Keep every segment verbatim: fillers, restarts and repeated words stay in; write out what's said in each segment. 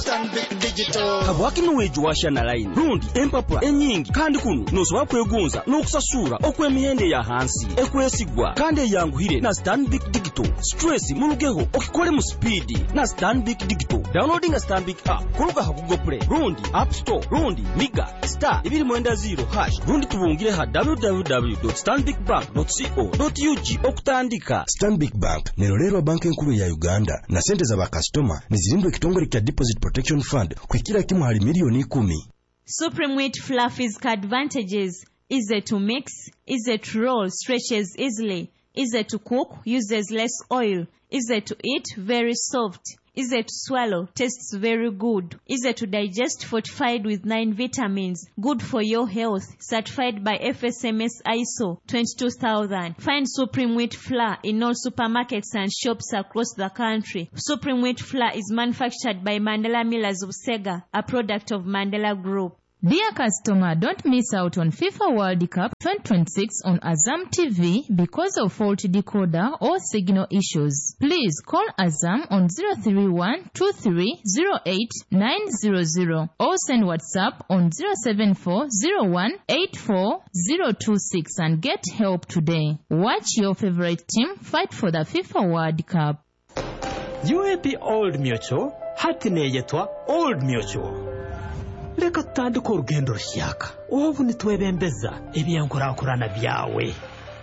Stanbic Digital kabwaki nuweju washana line rundi empapula enyingi kandi kuno nosobola kwegonza n'okusasura okw'emihende ya hansi ekwesigwa kandi eyanguhire na Stanbic Digital stress mulugeho okikole mu speed na Stanbic Digital. Downloading a Stanbic app kuluka ha Google Play rundi App Store rundi Miga star ibiri mwenda zero hash rundi tubungire ha w w w dot stanbic bank dot co dot u g okutandika. Stanbic Bank nerolero banki enkulu ya Uganda na sente za bakastoma nizirindwe ekitongole kya Deposit Protection Fund kwekira kimu hali milioni kumi. Supreme Wheat Flour Physical advantages: easy to mix, easy to roll, stretches easily, easy to cook, uses less oil, easy to eat, very soft, easy to swallow, tastes very good, easy to digest, fortified with nine vitamins, good for your health, certified by F S M S I S O twenty-two thousand. Find Supreme Wheat Flour in all supermarkets and shops across the country. Supreme Wheat Flour is manufactured by Mandela Millers of Sega, a product of Mandela Group. Dear customer, don't miss out on FIFA World Cup twenty twenty-six on Azam T V because of faulty decoder or signal issues. Please call Azam on zero three one two three zero eight nine zero zero or send WhatsApp on zero seven four zero one eight four zero two six and get help today. Watch your favorite team fight for the FIFA World Cup. U A P Old Mutual, hati neyetwa Old Mutual. Leka tutandika urugendo rushyaka ubu nitwebembeza ebyankorakorana byawe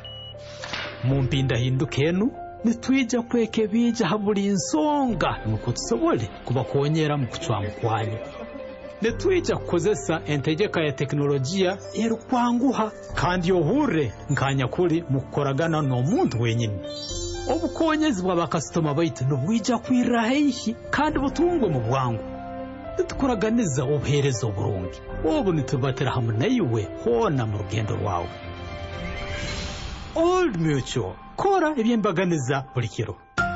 mu mpinda hindukenu nitwija kweke bija haburi insonga nuko tusobole kubakonyera mu kucwa mukwanyu nitwija kukozesa entegeka ya teknolojia yerukwanguha kandi yohure nkanya kuri mukoragana no muntu wenyine obukonyezi bwa bakastoma baitu nubwija kwirahishi kandi butungwe mu bwangu tukuraganiza obuherezo burungi obu nitubatera hamwe nayiwe hona mu rugendo rwawe. Old Mutual, kora ebyembaganiza buli kiro.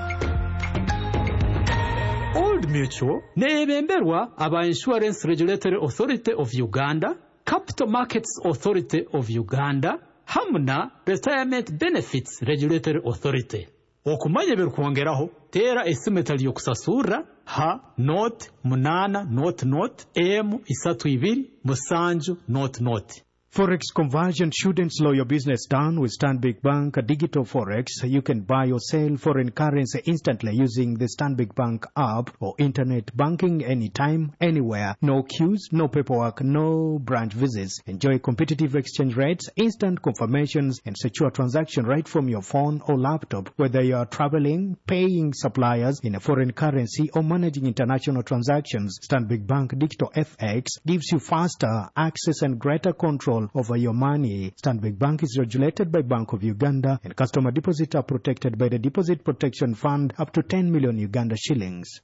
Old Mutual nebemberwa aba Insurance Regulatory Authority of Uganda, Capital Markets Authority of Uganda, hamna Retirement Benefits Regulatory Authority. Okumanya berukwongeraho tera esimetali yokusasura ha not munana not not m isatu ibiri musanju not not. Forex conversion shouldn't slow your business down with Stanbic Bank Digital Forex. You can buy or sell foreign currency instantly using the Stanbic Bank app or internet banking anytime, anywhere. No queues, no paperwork, no branch visits. Enjoy competitive exchange rates, instant confirmations, and secure transaction right from your phone or laptop. Whether you are traveling, paying suppliers in a foreign currency, or managing international transactions, Stanbic Bank Digital F X gives you faster access and greater control over your money. Stanbic Bank is regulated by Bank of Uganda, and customer deposits are protected by the Deposit Protection Fund up to ten million Uganda shillings.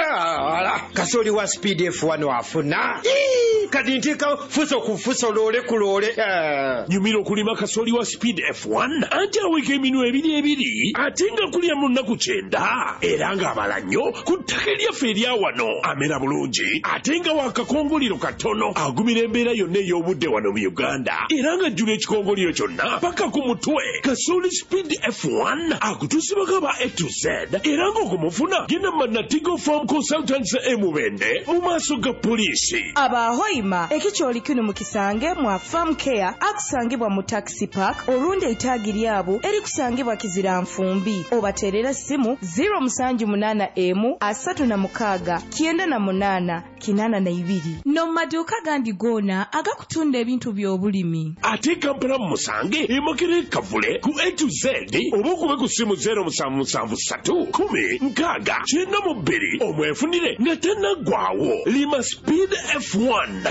Kasoli wa speed F one wafuna kadintika fuso kufuso lole kulole nyumiro kulima kasoli wa speed F one anja weke minu ebiri ebiri atinga kulia munna kuchenda eranga abalanyo kutakelia feria wano amera bulungi atinga wakakongoliro katono agumira embera yonne y'obudde wano mu Uganda eranga jule ekikongoliro kyonna paka ku mutwe kasoli speed F one akutusibaka ba A to Z eranga okumufuna genda manatigo Farm Consultants emubende mumaso ga polisi abahoima ekicholi kino mukisange mwa Farm Care akusangibwa mu Taxi Park olunde itagi lyabo eri kusangibwa Kizira Nfumbi obaterera simu zero musanju munana emu asatu na mukaga kienda na munana kinana na ibiri no maduka gandi gona agakutunda ebintu by'obulimi ate Kampala musange emakere kavule ku A to Z obukube ku simu zero musanvu musanvu satu kumi nkaga kienda mu bbiri omwefunire ngatena gwawo lima speed F one.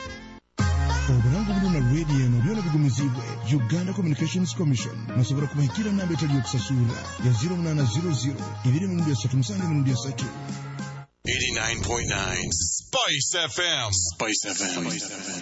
Obulango buluna radio eno byona bigumizibwe Uganda Communications Commission musobora kubahikira namba etali yokusasula ya zero nine zero zero ibiri mu ndia satu musange mu ndia satu. eighty-nine point nine Spice F M. Spice F M.